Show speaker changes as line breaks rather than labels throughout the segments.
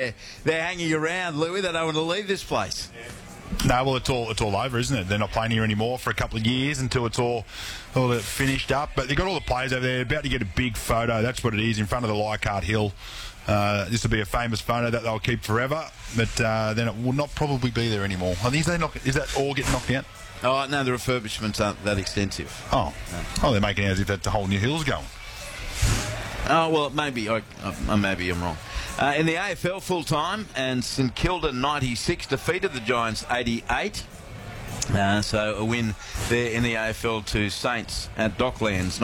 they're hanging around, Louis. They don't want to leave this place.
No, well, it's all over, isn't it? They're not playing here anymore for a couple of years until it's all finished up. But they've got all the players over there about to get a big photo. That's what it is, in front of the Leichhardt Hill. This will be a famous photo that they'll keep forever, but then it will not probably be there anymore. I think is that all getting knocked out?
Oh, no, the refurbishments aren't that extensive.
Oh, they're making it as if that's a whole new hill's going.
Oh, well, maybe I'm wrong. In the AFL full-time, and St Kilda 96 defeated the Giants 88. So a win there in the AFL to Saints at Docklands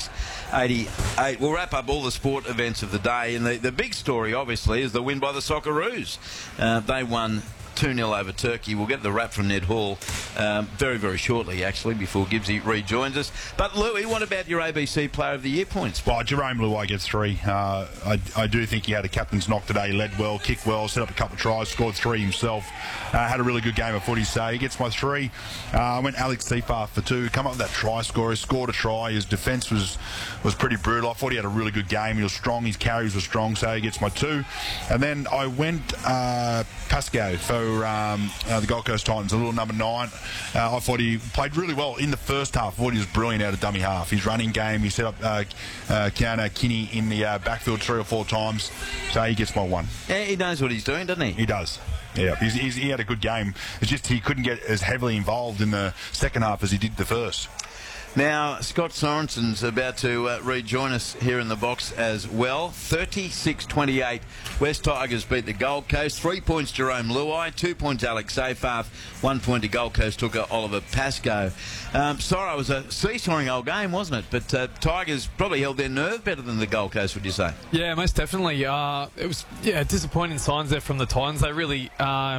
96-88. We'll wrap up all the sport events of the day, and the big story obviously is the win by the Socceroos. They won 2-0 over Turkey. We'll get the wrap from Ned Hall very, very shortly, actually, before Gibbsy rejoins us. But, Louis, what about your ABC Player of the Year points?
Well, Jerome Luai gets 3. I do think he had a captain's knock today. He led well, kicked well, set up a couple of tries, scored 3 himself. Had a really good game of footy, so he gets my 3. I went Alex Seyfarth for 2. Come up with that try scorer. He scored a try. His defence was pretty brutal. I thought he had a really good game. He was strong. His carries were strong, so he gets my 2. And then I went Pascoe for the Gold Coast Titans, a little number 9. I thought he played really well in the first half. I thought he was brilliant out of dummy half. His running game, he set up Keanu Kinney in the backfield 3 or 4 times, so he gets my 1.
Yeah, he knows what he's doing, doesn't he?
He does. Yeah, he had a good game. It's just he couldn't get as heavily involved in the second half as he did the first.
Now, Scott Sorensen's about to rejoin us here in the box as well. 36-28, West Tigers beat the Gold Coast. 3 points Jerome Luai, 2 points Alex Seyfarth, 1 point to Gold Coast hooker Oliver Pascoe. Sorry, it was a seesawing old game, wasn't it? But Tigers probably held their nerve better than the Gold Coast, would you say?
Yeah, most definitely. It was disappointing signs there from the Titans. They really,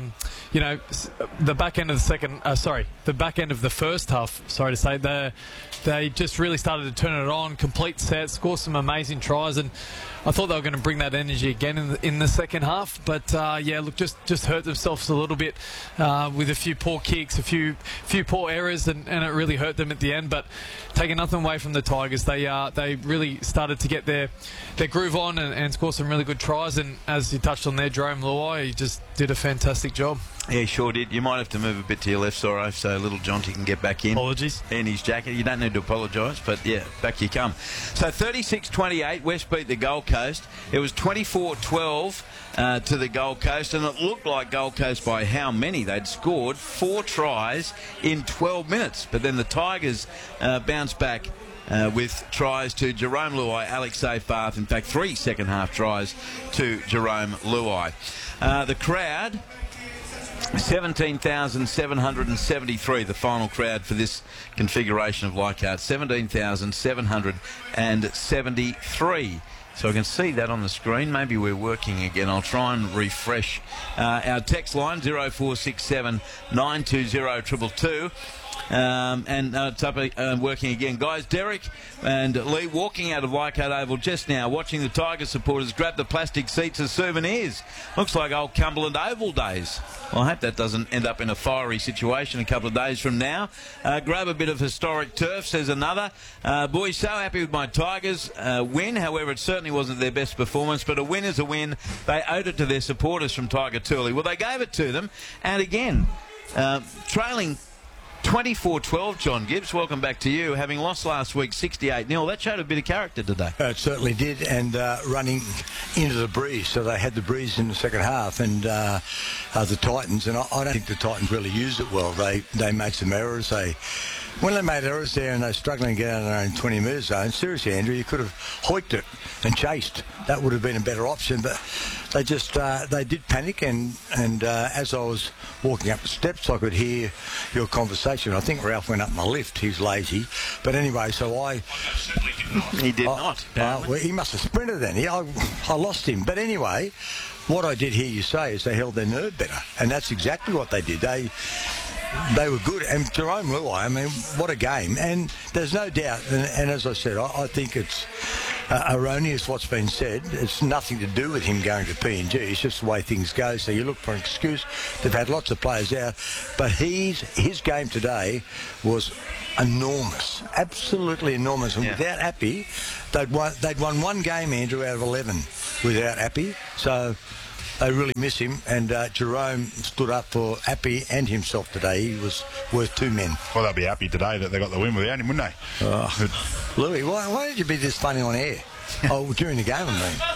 the back end of the first half. Sorry to say, they just really started to turn it on, complete sets, score some amazing tries, and I thought they were going to bring that energy again in the second half. But just hurt themselves a little bit with a few poor kicks, a few poor errors, and it really hurt them at the end. But taking nothing away from the Tigers, they really started to get their groove on and score some really good tries. And as you touched on there, Jerome Luai, he just did a fantastic job.
Yeah, sure did. You might have to move a bit to your left, Sorrow, so little Jonty can get back in.
Apologies.
In his jacket. You don't need to apologise, but yeah, back you come. So 36-28, West beat the Gold Coast. It was 24-12 to the Gold Coast, and it looked like Gold Coast by how many? They'd scored 4 tries in 12 minutes, but then the Tigers bounced back with tries to Jerome Luai, Alex Seyfarth, in fact 3 second half tries to Jerome Luai. The crowd, 17,773, the final crowd for this configuration of Leichhardt, 17,773. So I can see that on the screen. Maybe we're working again. I'll try and refresh our text line, 0467 920 222. And it's up working again. Guys, Derek and Lee walking out of Leichhardt Oval just now, watching the Tiger supporters grab the plastic seats as souvenirs. Looks like old Cumberland Oval days. Well, I hope that doesn't end up in a fiery situation a couple of days from now. Grab a bit of historic turf, says another. Boys, so happy with my Tigers win. However, it certainly wasn't their best performance, but a win is a win. They owed it to their supporters from Tiger Tooley. Well, they gave it to them. And again, trailing 24-12, John Gibbs, welcome back to you. Having lost last week 68-0, that showed a bit of character today.
It certainly did, and running into the breeze. So they had the breeze in the second half, and the Titans, and I don't think the Titans really used it well. They made some errors. When they made errors there and they're struggling to get out of their own 20-metre zone, seriously, Andrew, you could have hoiked it and chased. That would have been a better option, but they just they did panic, and as I was walking up the steps, I could hear your conversation. I think Ralph went up my lift. He's lazy. But anyway, so
He did not.
Well, he must have sprinted then. I lost him. But anyway, what I did hear you say is they held their nerve better, and that's exactly what they did. They were good. And Jerome Luai, I mean, what a game. And there's no doubt, and as I said, I think it's erroneous what's been said. It's nothing to do with him going to PNG. It's just the way things go. So you look for an excuse. They've had lots of players out. But his game today was enormous. Absolutely enormous. And without Appy, they'd won one game, Andrew, out of 11 without Appy. So they really miss him. And Jerome stood up for Appy and himself today. He was worth 2 men.
Well, they'll be happy today that they got the win without him, wouldn't they?
Louis, why did you be this funny on air? Oh, during the game,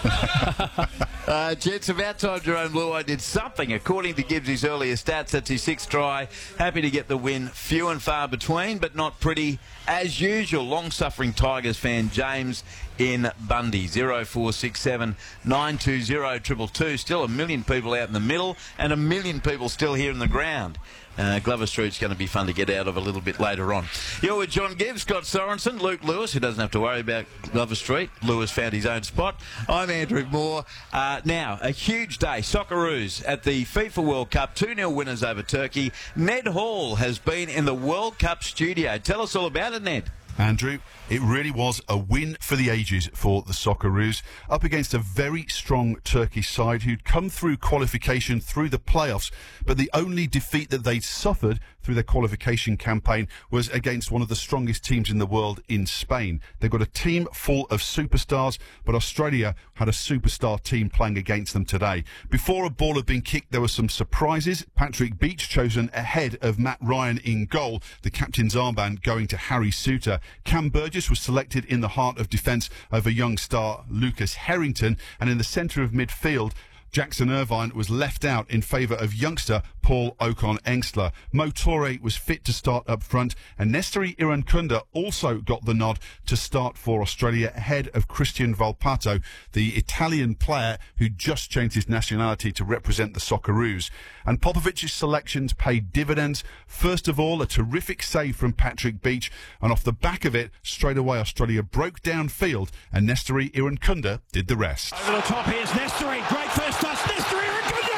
I mean.
Gents, about time Jerome Luai did something. According to Gibbs' earlier stats, that's his 6th try. Happy to get the win. Few and far between, but not pretty. As usual, long-suffering Tigers fan James in Bundy. 0467 920 222. Still 1 million people out in the middle and 1 million people still here in the ground. Glover Street's going to be fun to get out of a little bit later on. You're with John Gibbs, Scott Sorensen, Luke Lewis, who doesn't have to worry about Glover Street. Lewis found his own spot. I'm Andrew Moore. Now, a huge day. Socceroos at the FIFA World Cup. 2-0 winners over Turkey. Ned Hall has been in the World Cup studio. Tell us all about it, Ned.
Andrew, it really was a win for the ages for the Socceroos, up against a very strong Turkish side who'd come through qualification through the playoffs, but the only defeat that they'd suffered through their qualification campaign was against one of the strongest teams in the world in Spain. They've got a team full of superstars, but Australia had a superstar team playing against them today. Before a ball had been kicked, there were some surprises. Patrick Beach chosen ahead of Matt Ryan in goal, the captain's armband going to Harry Souttar. Cam Burgess was selected in the heart of defence over young star Lucas Harrington, and in the centre of midfield, Jackson Irvine was left out in favour of youngster Paul Ocon-Engstler. Mo Torre was fit to start up front, and Nestori Irankunda also got the nod to start for Australia ahead of Christian Volpato, the Italian player who just changed his nationality to represent the Socceroos. And Popovic's selections paid dividends. First of all, a terrific save from Patrick Beach, and off the back of it, straight away Australia broke downfield, and Nestori Irankunda did the rest.
Over the top, here's Nestori. Great first touch. Nestori Irankunda!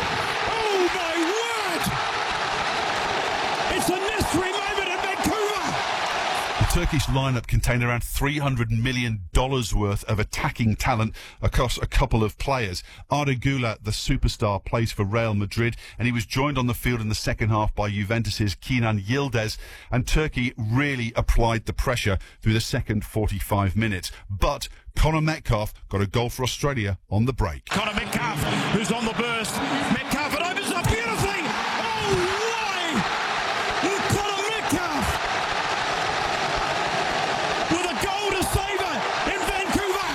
Oh my word! It's a Nestori moment in Vancouver!
The Turkish lineup contained around $300 million worth of attacking talent across a couple of players. Arda Güler, the superstar, plays for Real Madrid, and he was joined on the field in the second half by Juventus's Kenan Yildiz, and Turkey really applied the pressure through the second 45 minutes. But Connor Metcalfe got a goal for Australia on the break.
Connor Metcalfe, who's on the burst. Metcalfe, it opens up beautifully! Oh, why? Connor Metcalfe! With a goal to save it in Vancouver!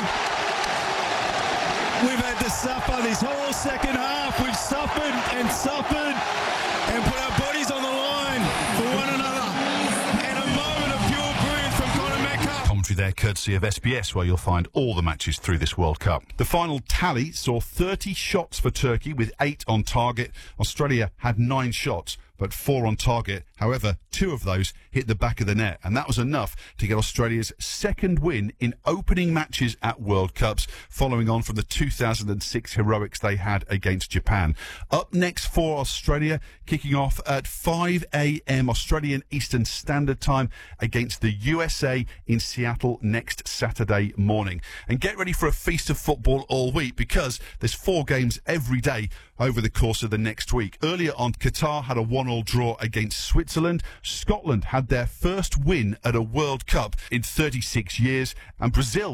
We've had to suffer this whole second half. We've suffered and put our bodies on the line for one another. And a moment of pure brilliance from Connor Metcalfe.
Commentary there courtesy of SBS, where you'll find all the matches through this World Cup. The final tally saw 30 shots for Turkey with 8 on target. Australia had 9 shots, but 4 on target. However, 2 of those hit the back of the net, and that was enough to get Australia's second win in opening matches at World Cups, following on from the 2006 heroics they had against Japan. Up next for Australia, kicking off at 5 a.m. Australian Eastern Standard Time against the USA in Seattle next Saturday morning. And get ready for a feast of football all week, because there's 4 games every day over the course of the next week. Earlier on, Qatar had a 1-1 draw against Switzerland. Scotland had their first win at a World Cup in 36 years, and Brazil